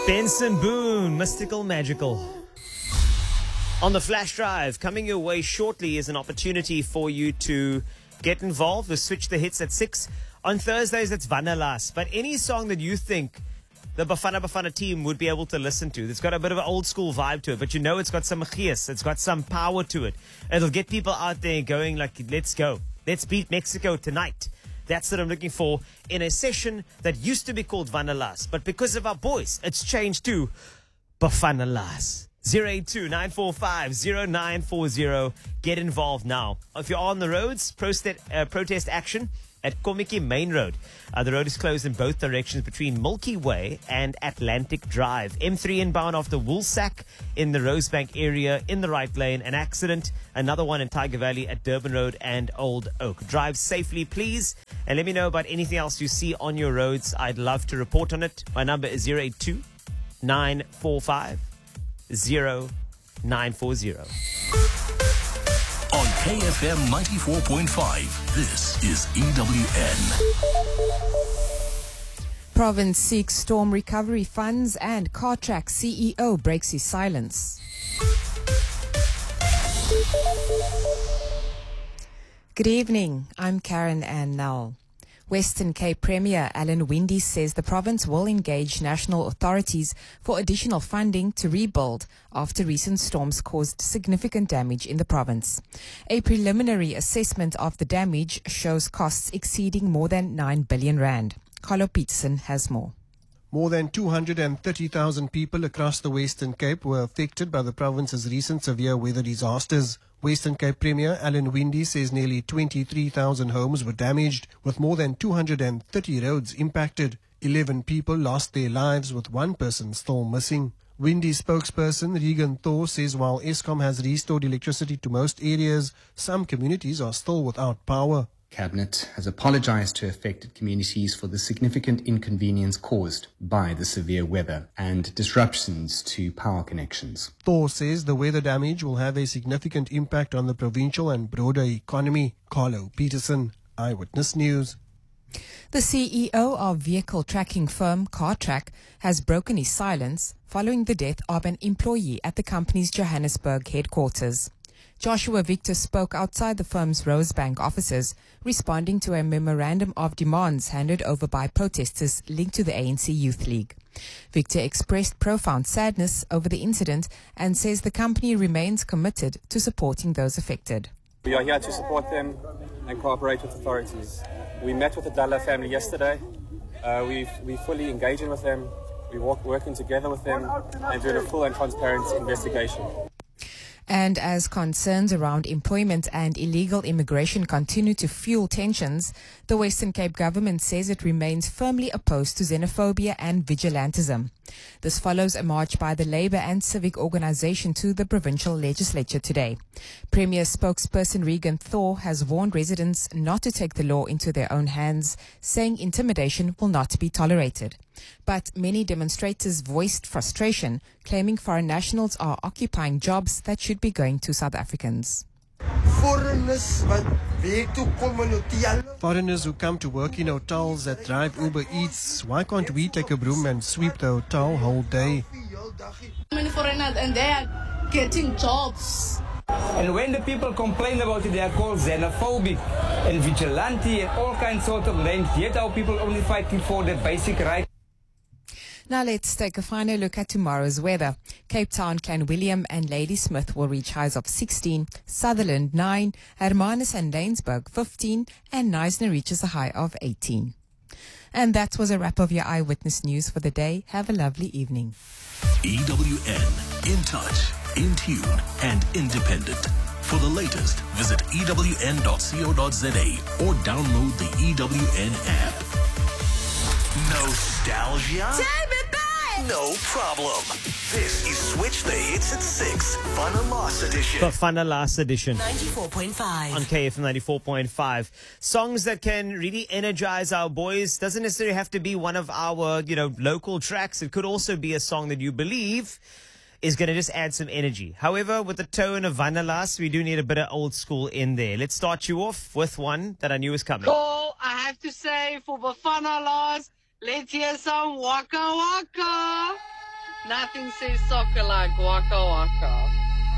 Benson Boone, Mystical Magical. On the flash drive, coming your way shortly is an opportunity for you to get involved with Switch the Hits at 6. On Thursdays, it's Vanalas. But any song that you think the Bafana Bafana team would be able to listen to, that's got a bit of an old school vibe to it, but you know it's got some gees, it's got some power to it. It'll get people out there going like, let's go. Let's beat Mexico tonight. That's what I'm looking for in a session that used to be called Vanalas. But because of our boys, it's changed to Bafanalas. 082-945-0940. Get involved now. If you're on the roads, protest action at Komiki Main Road. The road is closed in both directions between Milky Way and Atlantic Drive. M3 inbound after Woolsack in the Rosebank area in the right lane. An accident. Another one in Tiger Valley at Durban Road and Old Oak. Drive safely, please. And let me know about anything else you see on your roads. I'd love to report on it. My number is 082-945-0940. On KFM 94.5, this is EWN. Province seeks storm recovery funds and Cartrack CEO breaks his silence. Good evening, I'm Karen Ann Null. Western Cape Premier Alan Winde says the province will engage national authorities for additional funding to rebuild after recent storms caused significant damage in the province. A preliminary assessment of the damage shows costs exceeding more than 9 billion rand. Carlo Peterson has more. More than 230,000 people across the Western Cape were affected by the province's recent severe weather disasters. Western Cape Premier Alan Winde says nearly 23,000 homes were damaged, with more than 230 roads impacted. 11 people lost their lives, with one person still missing. Winde's spokesperson Regan Thor says while Eskom has restored electricity to most areas, some communities are still without power. Cabinet has apologized to affected communities for the significant inconvenience caused by the severe weather and disruptions to power connections. Thor says the weather damage will have a significant impact on the provincial and broader economy. Carlo Peterson, Eyewitness News. The CEO of vehicle tracking firm Cartrack has broken his silence following the death of an employee at the company's Johannesburg headquarters. Joshua Victor spoke outside the firm's Rosebank offices, responding to a memorandum of demands handed over by protesters linked to the ANC Youth League. Victor expressed profound sadness over the incident and says the company remains committed to supporting those affected. We are here to support them and cooperate with authorities. We met with the Dalla family yesterday. We're fully engaging with them. We're working together with them and doing a full and transparent investigation. And as concerns around employment and illegal immigration continue to fuel tensions, the Western Cape government says it remains firmly opposed to xenophobia and vigilantism. This follows a march by the Labour and Civic Organisation to the provincial legislature today. Premier spokesperson Regan Thor has warned residents not to take the law into their own hands, saying intimidation will not be tolerated. But many demonstrators voiced frustration, claiming foreign nationals are occupying jobs that should be going to South Africans. Foreigners who come to work in hotels that drive Uber Eats, why can't we take a broom and sweep the hotel whole day? Many foreigners and they are getting jobs. And when the people complain about it, they are called xenophobic and vigilante and all kinds of names. Yet our people only fighting for the basic right. Now let's take a final look at tomorrow's weather. Cape Town, Clanwilliam and Ladysmith will reach highs of 16, Sutherland 9, Hermanus and Laingsburg 15, and Knysna reaches a high of 18. And that was a wrap of your Eyewitness News for the day. Have a lovely evening. EWN, in touch, in tune, and independent. For the latest, visit ewn.co.za or download the EWN app. Nostalgia? Take me back! No problem. This is Switch the Hits at 6, Vanalas edition. Bafanalas edition. 94.5. On KFM 94.5. Songs that can really energize our boys. Doesn't necessarily have to be one of our, local tracks. It could also be a song that you believe is going to just add some energy. However, with the tone of Vanalas, we do need a bit of old school in there. Let's start you off with one that I knew was coming. Oh, I have to say for Bafana Laws, let's hear some Waka Waka. Nothing says soccer like Waka Waka.